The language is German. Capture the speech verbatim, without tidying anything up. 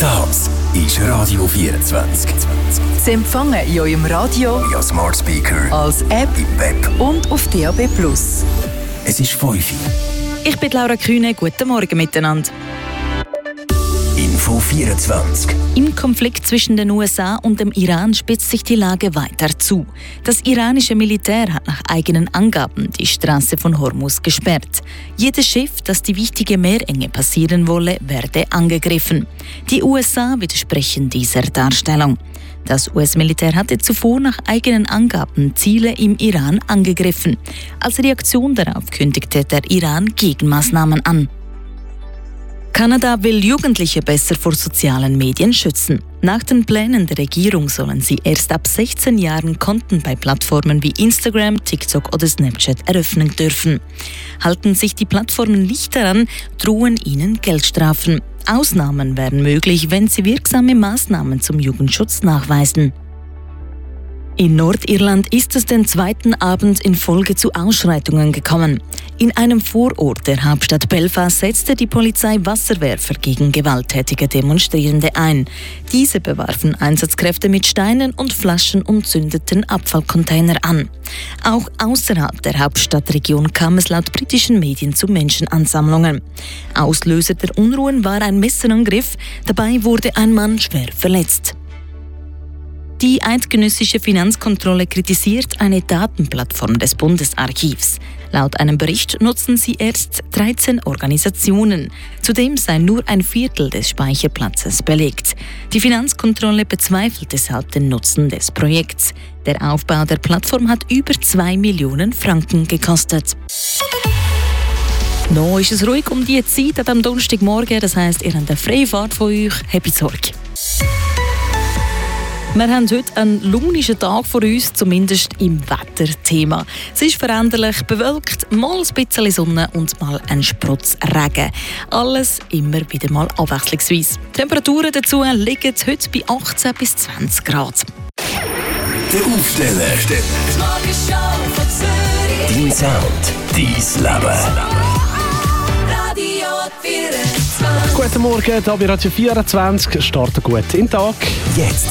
Das ist Radio vierundzwanzig. Sie empfangen in eurem Radio, via Smart Speaker, als App im Web und auf D A B plus. Es ist fünf Uhr. Ich bin Laura Kühne. Guten Morgen miteinander. Info vierundzwanzig. Im Konflikt zwischen den U S A und dem Iran spitzt sich die Lage weiter zu. Das iranische Militär hat nach eigenen Angaben die Straße von Hormuz gesperrt. Jedes Schiff, das die wichtige Meerenge passieren wolle, werde angegriffen. Die U S A widersprechen dieser Darstellung. Das U S-Militär hatte zuvor nach eigenen Angaben Ziele im Iran angegriffen. Als Reaktion darauf kündigte der Iran Gegenmaßnahmen an. Kanada will Jugendliche besser vor sozialen Medien schützen. Nach den Plänen der Regierung sollen sie erst ab sechzehn Jahren Konten bei Plattformen wie Instagram, TikTok oder Snapchat eröffnen dürfen. Halten sich die Plattformen nicht daran, drohen ihnen Geldstrafen. Ausnahmen wären möglich, wenn sie wirksame Maßnahmen zum Jugendschutz nachweisen. In Nordirland ist es den zweiten Abend in Folge zu Ausschreitungen gekommen. In einem Vorort der Hauptstadt Belfast setzte die Polizei Wasserwerfer gegen gewalttätige Demonstrierende ein. Diese bewarfen Einsatzkräfte mit Steinen und Flaschen und zündeten Abfallcontainer an. Auch außerhalb der Hauptstadtregion kam es laut britischen Medien zu Menschenansammlungen. Auslöser der Unruhen war ein Messerangriff, dabei wurde ein Mann schwer verletzt. Die eidgenössische Finanzkontrolle kritisiert eine Datenplattform des Bundesarchivs. Laut einem Bericht nutzen sie erst dreizehn Organisationen. Zudem sei nur ein Viertel des Speicherplatzes belegt. Die Finanzkontrolle bezweifelt deshalb den Nutzen des Projekts. Der Aufbau der Plattform hat über zwei Millionen Franken gekostet. Noch ist es ruhig um die Zeit am Donnerstagmorgen, das heisst, ihr habt eine freie Fahrt von euch. Habt Sorge. Wir haben heute einen launischen Tag vor uns, zumindest im Wetterthema. Es ist veränderlich, bewölkt, mal ein bisschen Sonne und mal ein Sprutz Regen. Alles immer wieder mal abwechslungsweise. Die Temperaturen dazu liegen heute bei achtzehn bis zwanzig Grad. Der Aufsteller. Dein Sound, dein Leben. Radio vierundzwanzig. Guten Morgen, hier bei Radio vierundzwanzig. Starten gut in den Tag. Jetzt